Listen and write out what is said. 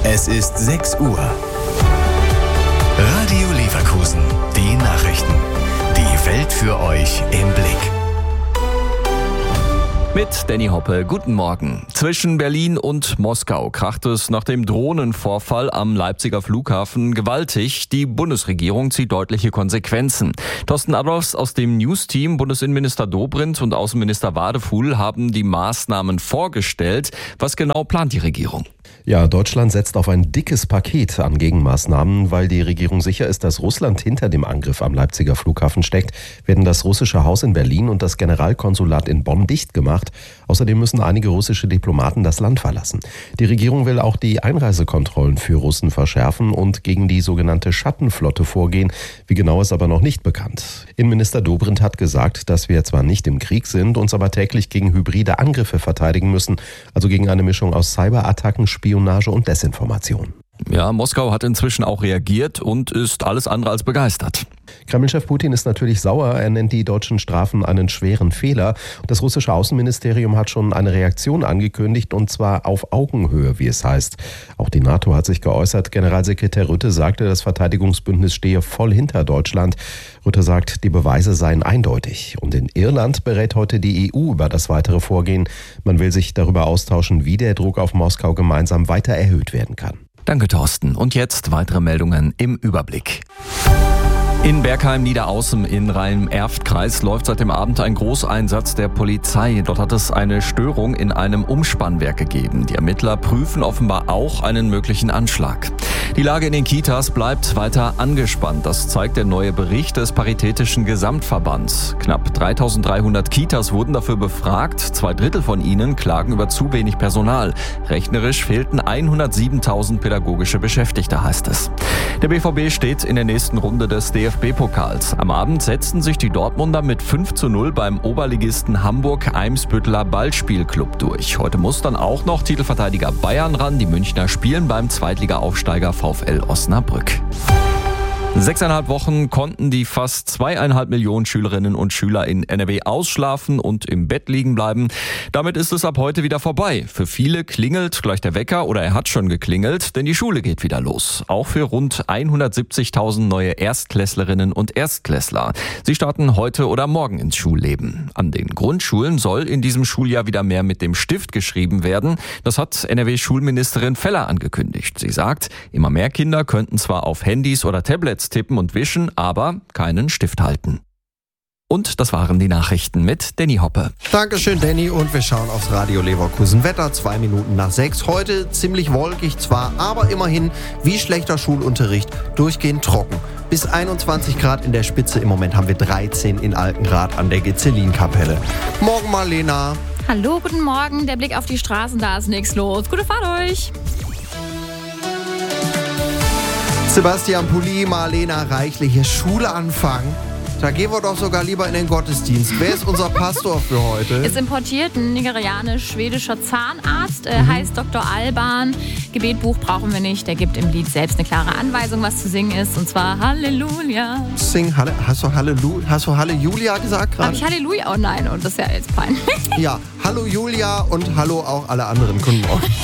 Es ist 6 Uhr. Radio Leverkusen. Die Nachrichten. Die Welt für euch im Blick. Mit Danny Hoppe, guten Morgen. Zwischen Berlin und Moskau kracht es nach dem Drohnenvorfall am Leipziger Flughafen gewaltig. Die Bundesregierung zieht deutliche Konsequenzen. Thorsten Adolfs aus dem News-Team, Bundesinnenminister Dobrindt und Außenminister Wadefuhl haben die Maßnahmen vorgestellt. Was genau plant die Regierung? Ja, Deutschland setzt auf ein dickes Paket an Gegenmaßnahmen. Weil die Regierung sicher ist, dass Russland hinter dem Angriff am Leipziger Flughafen steckt, werden das russische Haus in Berlin und das Generalkonsulat in Bonn dicht gemacht. Außerdem müssen einige russische Diplomaten das Land verlassen. Die Regierung will auch die Einreisekontrollen für Russen verschärfen und gegen die sogenannte Schattenflotte vorgehen. Wie genau ist aber noch nicht bekannt. Innenminister Dobrindt hat gesagt, dass wir zwar nicht im Krieg sind, uns aber täglich gegen hybride Angriffe verteidigen müssen, also gegen eine Mischung aus Cyberattacken, Spionage und Desinformation. Ja, Moskau hat inzwischen auch reagiert und ist alles andere als begeistert. Kreml-Chef Putin ist natürlich sauer. Er nennt die deutschen Strafen einen schweren Fehler. Das russische Außenministerium hat schon eine Reaktion angekündigt, und zwar auf Augenhöhe, wie es heißt. Auch die NATO hat sich geäußert. Generalsekretär Rutte sagte, das Verteidigungsbündnis stehe voll hinter Deutschland. Rutte sagt, die Beweise seien eindeutig. Und in Irland berät heute die EU über das weitere Vorgehen. Man will sich darüber austauschen, wie der Druck auf Moskau gemeinsam weiter erhöht werden kann. Danke, Thorsten. Und jetzt weitere Meldungen im Überblick. In Bergheim-Niederaußem in Rhein-Erft-Kreis läuft seit dem Abend ein Großeinsatz der Polizei. Dort hat es eine Störung in einem Umspannwerk gegeben. Die Ermittler prüfen offenbar auch einen möglichen Anschlag. Die Lage in den Kitas bleibt weiter angespannt. Das zeigt der neue Bericht des Paritätischen Gesamtverbands. Knapp 3.300 Kitas wurden dafür befragt. 2/3 von ihnen klagen über zu wenig Personal. Rechnerisch fehlten 107.000 pädagogische Beschäftigte, heißt es. Der BVB steht in der nächsten Runde des DFB-Pokals. Am Abend setzten sich die Dortmunder mit 5:0 beim Oberligisten Hamburg-Eimsbütteler Ballspielclub durch. Heute muss dann auch noch Titelverteidiger Bayern ran. Die Münchner spielen beim Zweitliga-Aufsteiger VfL Osnabrück. 6,5 Wochen konnten die fast 2,5 Millionen Schülerinnen und Schüler in NRW ausschlafen und im Bett liegen bleiben. Damit ist es ab heute wieder vorbei. Für viele klingelt gleich der Wecker oder er hat schon geklingelt, denn die Schule geht wieder los. Auch für rund 170.000 neue Erstklässlerinnen und Erstklässler. Sie starten heute oder morgen ins Schulleben. An den Grundschulen soll in diesem Schuljahr wieder mehr mit dem Stift geschrieben werden. Das hat NRW-Schulministerin Feller angekündigt. Sie sagt, immer mehr Kinder könnten zwar auf Handys oder Tablets tippen und wischen, aber keinen Stift halten. Und das waren die Nachrichten mit Danny Hoppe. Dankeschön, Danny, und wir schauen aufs Radio Leverkusen. Wetter 2 Minuten nach 6. Heute ziemlich wolkig zwar, aber immerhin wie schlechter Schulunterricht, durchgehend trocken. Bis 21 Grad in der Spitze. Im Moment haben wir 13 in Altenrath an der Gezellinkapelle. Morgen, Marlena. Hallo, guten Morgen. Der Blick auf die Straßen, da ist nichts los. Gute Fahrt euch. Sebastian Pulli, Marlena Reichliche, Schule anfangen. Da gehen wir doch sogar lieber in den Gottesdienst. Wer ist unser Pastor für heute? Ist importiert, ein nigerianisch-schwedischer Zahnarzt, heißt Dr. Alban. Gebetbuch brauchen wir nicht, der gibt im Lied selbst eine klare Anweisung, was zu singen ist, und zwar Halleluja. Hast du Halleluja gesagt gerade? Habe ich Halleluja? Oh nein, und das ist ja jetzt peinlich. Ja, hallo Julia und hallo auch alle anderen Kunden.